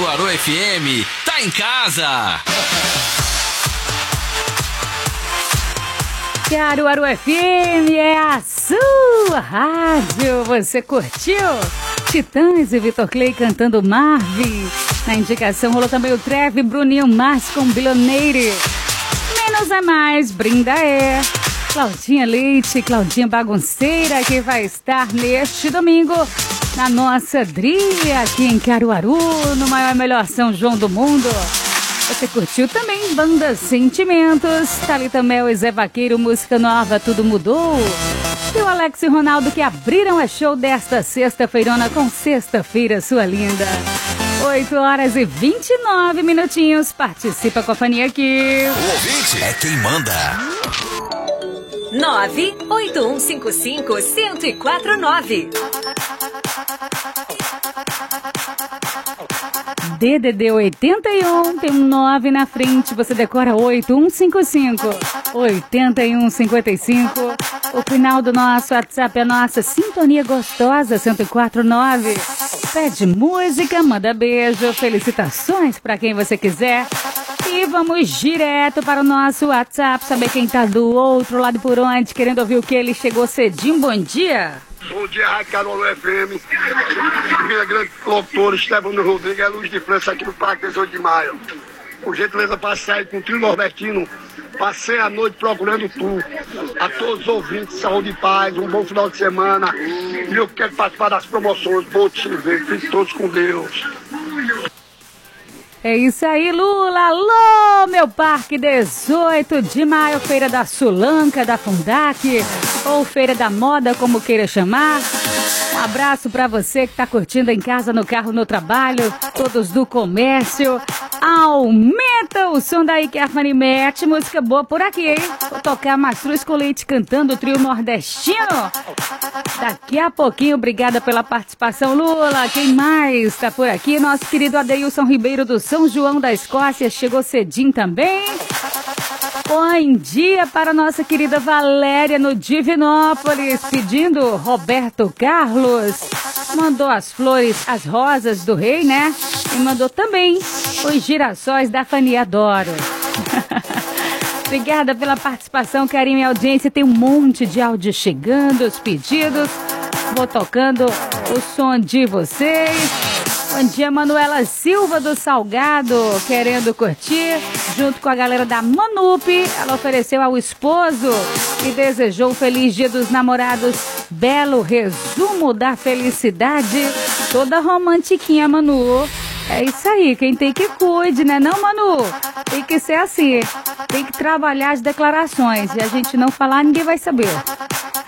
Caruaru FM tá em casa. Caruaru FM é a sua rádio. Você curtiu? Titãs e Vitor Clay cantando Marvin. Na indicação rolou também o Treve, Bruninho Mars com Biloneire. Menos é mais, Brinda é. Claudinha Leite, Claudinha Bagunceira, que vai estar neste domingo na nossa trilha aqui em Caruaru, no maior e melhor São João do mundo. Você curtiu também Banda Sentimentos, Thalita Mel e Zé Vaqueiro, música nova, Tudo Mudou. E o Alex e Ronaldo que abriram a show desta sexta-feirona com Sexta-feira Sua Linda. 8h29 minutinhos, participa com a Fania aqui. O ouvinte é quem manda. 981551049. DDD 81, tem um 9 na frente, você decora 8155. O final do nosso WhatsApp é a nossa Sintonia Gostosa 1049. Pede música, manda beijo, felicitações para quem você quiser. E vamos direto para o nosso WhatsApp, saber quem tá do outro lado por onde, querendo ouvir o que ele chegou cedinho. Bom dia. Bom dia, Rádio Caruaru FM. Minha grande locutora, Estevano Rodrigues, é Luz de França aqui no Parque 18 de Maio. Por gentileza, passar aí com o trio nordestino. Passei a noite procurando tu. A todos os ouvintes, saúde e paz, um bom final de semana. E eu quero participar das promoções. Vou te ver, fiquem todos com Deus. É isso aí, Lula. Alô, meu Parque 18 de Maio, Feira da Sulanca, da Fundac, ou Feira da Moda, como queira chamar. Um abraço pra você que tá curtindo em casa, no carro, no trabalho, todos do comércio. Aumenta o som daí que a Fanny mete, música boa por aqui, hein? Vou tocar Mastruz com Leite cantando o trio nordestino. Daqui a pouquinho, obrigada pela participação, Lula. Quem mais tá por aqui? Nosso querido Adeilson Ribeiro do São João da Escócia, chegou cedinho também. Bom dia para nossa querida Valéria no Divinópolis, pedindo Roberto Carlos. Mandou as flores, as rosas do rei, né? E mandou também os girassóis da Fanny Adoro. Obrigada pela participação, carinho e audiência. Tem um monte de áudio chegando, os pedidos. Vou tocando o som de vocês. Bom dia, Manuela Silva do Salgado, querendo curtir, junto com a galera da Manupe. Ela ofereceu ao esposo e desejou um feliz Dia dos Namorados. Belo resumo da felicidade. Toda romantiquinha, Manu. É isso aí, quem tem que cuide, né não, Manu? Tem que ser assim, tem que trabalhar as declarações. E a gente não falar, ninguém vai saber.